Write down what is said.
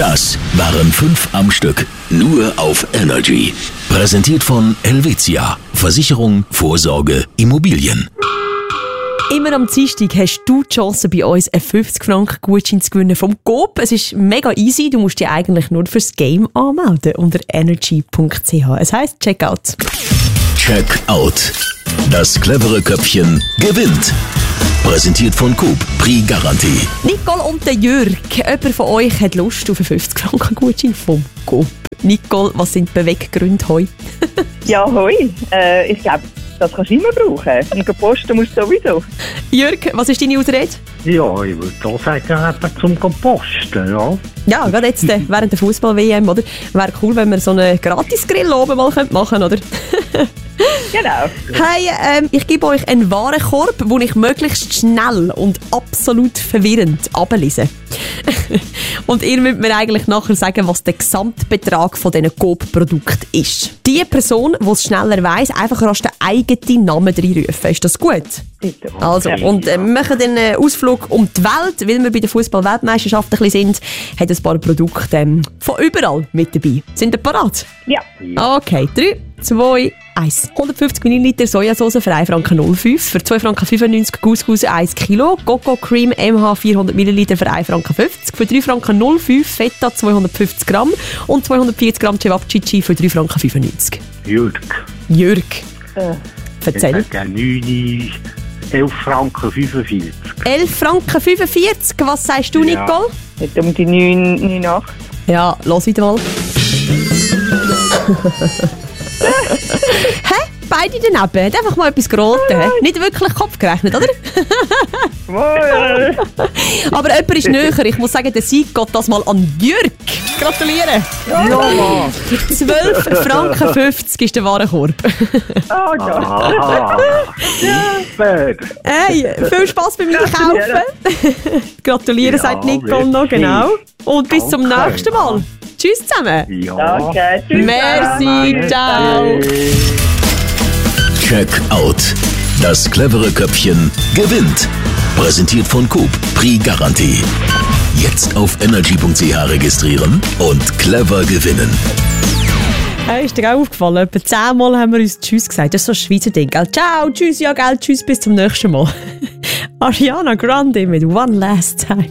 Das waren 5 am Stück. Nur auf Energy. Präsentiert von Helvetia. Versicherung, Vorsorge, Immobilien. Immer am Dienstag hast du die Chance, bei uns einen 50-Franken-Gutschein zu gewinnen vom Coop. Es ist mega easy. Du musst dich eigentlich nur fürs Game anmelden unter energy.ch. Es heisst Checkout. Checkout. Das clevere Köpfchen gewinnt. Präsentiert von Coop. Prix Garantie. Nicole und der Jürg. Jemand von euch hat Lust auf einen 50-Franken-Gutschein vom Coop. Nicole, was sind die Beweggründe heute? Ja, hoi. Ich glaube, das kannst du immer brauchen. Und posten musst du sowieso. Jürg, was ist deine Ausrede? Ja, ich würde auch sagen, eben zum Komposten, ja. Ja, gerade jetzt während der Fußball-WM, oder? Wäre cool, wenn wir so einen Gratis-Grill oben mal machen könnten, oder? Genau. Hey, ich gebe euch einen Warenkorb, den ich möglichst schnell und absolut verwirrend ablese. Und ihr müsst mir eigentlich nachher sagen, was der Gesamtbetrag von diesen Coop-Produkten ist. Die Person, die es schneller weiss, einfach rasch den eigenen Namen reinrufen. Ist das gut? Bitte. Also, und wir machen den Ausflug um die Welt, weil wir bei der Fußball-Weltmeisterschaft ein bisschen sind, hat ein paar Produkte von überall mit dabei. Sind ihr bereit? Ja. Okay, 3, 2, 1. 150 ml Sojasauce für 1,05 Franken. Für 2,95 Franken Couscous 1 Kilo. Coco Cream MH 400 ml für 1,50 Franken. Für 3,05 Franken Feta 250 Gramm. Und 240 Gramm Cevapcici für 3,95 Franken. Jürg. Jürg. Erzähl. Ich sage 11,45 Franken. 11,45 Franken. Was sagst du, Ja. Nicole? Nicht um die 9,8. Ja, los wieder mal. Hä? Beide daneben. Hat einfach mal etwas geraten. Nicht wirklich Kopf gerechnet, oder? Aber jemand ist näher. Ich muss sagen, der Sieg geht das mal an Jürg. Gratuliere. Ja, Mann. 12,50 Franken ist der Warenkorb. Oh Gott. Aha. Super. Hey, viel Spass beim Einkaufen. Gratuliere, Ja, sagt Nicole noch, wirklich. genau. Und bis zum Danke. nächsten Mal. Tschüss zusammen. Ja. Danke. Tschüss. Merci, ciao. Checkout. Das clevere Köpfchen gewinnt. Präsentiert von Coop. Prix Garantie. Jetzt auf energy.ch registrieren und clever gewinnen. Hey, ist dir auch aufgefallen? Etwa 10-mal haben wir uns Tschüss gesagt. Das ist so ein Schweizer Ding. Gell? Ciao, tschüss, ja, gell, tschüss, bis zum nächsten Mal. Ariana Grande mit One Last Time.